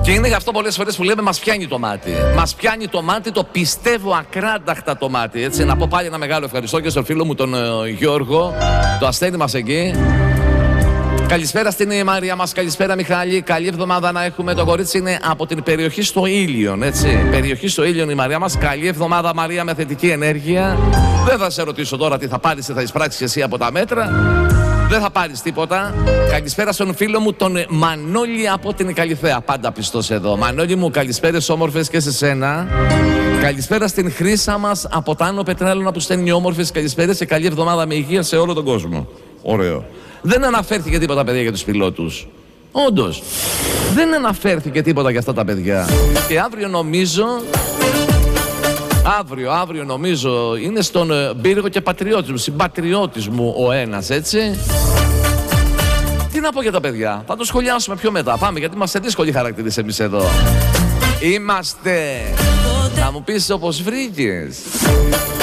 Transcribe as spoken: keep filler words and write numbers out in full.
Και είναι γι' αυτό πολλές φορές που λέμε μας πιάνει το μάτι. Μας πιάνει το μάτι, το πιστεύω ακράδαχτα το μάτι. Έτσι, να πω πάλι ένα μεγάλο ευχαριστώ και στον φίλο μου τον uh, Γιώργο, το ασθένη μας εκεί. Καλησπέρα στην Μαρία μας, καλησπέρα Μιχάλη. Καλή εβδομάδα να έχουμε. Το κορίτσι είναι από την περιοχή στο Ήλιον, έτσι. Περιοχή στο Ήλιον η Μαρία μας. Καλή εβδομάδα Μαρία με θετική ενέργεια. Δεν θα σε ρωτήσω τώρα τι θα πάρεις, τι θα εισπράξεις εσύ από τα μέτρα. Δεν θα πάρεις τίποτα. Καλησπέρα στον φίλο μου τον Μανώλη από την Καλυθέα. Πάντα πιστός εδώ. Μανώλη μου, καλησπέρες όμορφες και σε σένα. Καλησπέρα στην Χρύσα μας από τα Άνω Πετράλωνα που στέλνει όμορφες καλησπέρες και καλή εβδομάδα με υγεία σε όλο τον κόσμο. Ωραίο. Δεν αναφέρθηκε τίποτα παιδιά για τους πιλότους. Όντως. Δεν αναφέρθηκε τίποτα για αυτά τα παιδιά. Και αύριο νομίζω... Αύριο, αύριο νομίζω είναι στον Πύργο και πατριώτης μου, συμπατριώτης μου ο ένας, έτσι. Τι να πω για τα παιδιά, θα το σχολιάσουμε πιο μετά. Πάμε, γιατί είμαστε δύσκολοι χαρακτήρες εμείς εδώ. Είμαστε, να μου πεις όπως βρήκες.